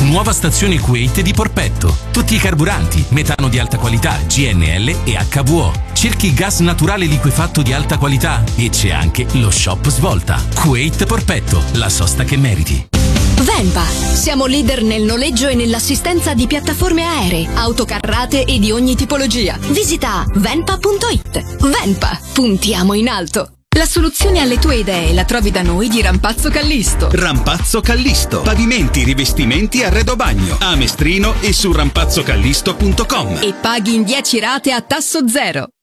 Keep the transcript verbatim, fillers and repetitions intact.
Nuova stazione Kuwait di Porpetto. Tutti i carburanti, metano di alta qualità, G N L e H V O. Cerchi gas naturale liquefatto di alta qualità e c'è anche lo shop Svolta. Kuwait Porpetto, la sosta che meriti. Venpa. Siamo leader nel noleggio e nell'assistenza di piattaforme aeree, autocarrate e di ogni tipologia. Visita venpa punto it. Venpa. Puntiamo in alto. La soluzione alle tue idee la trovi da noi di Rampazzo Callisto. Rampazzo Callisto. Pavimenti, rivestimenti, arredo bagno. A Mestrino e su rampazzo callisto punto com. E paghi in dieci rate a tasso zero.